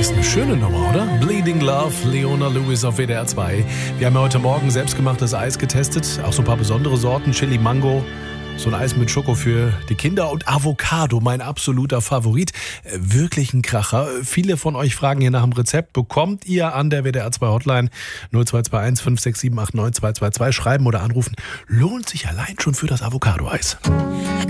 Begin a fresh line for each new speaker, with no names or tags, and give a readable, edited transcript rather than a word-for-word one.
Ist eine schöne Nummer, oder? Bleeding Love, Leona Lewis auf WDR 2. Wir haben ja heute Morgen selbstgemachtes Eis getestet. Auch so ein paar besondere Sorten. Chili Mango, so ein Eis mit Schoko für die Kinder und Avocado, mein absoluter Favorit. Wirklich ein Kracher. Viele von euch fragen hier nach dem Rezept. Bekommt ihr an der WDR 2 Hotline 0221 567 89 222 schreiben oder anrufen. Lohnt sich allein schon für das Avocado-Eis.